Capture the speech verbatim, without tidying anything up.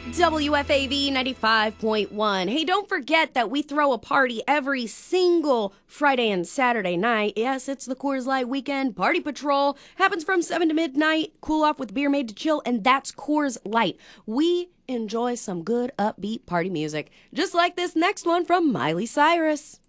W F A V ninety-five point one. Hey, don't forget that we throw a party every single Friday and Saturday night. Yes, it's the Coors Light Weekend Party Patrol. Happens from seven to midnight. Cool off with beer made to chill, and that's Coors Light. We enjoy some good upbeat party music, just like this next one from Miley Cyrus.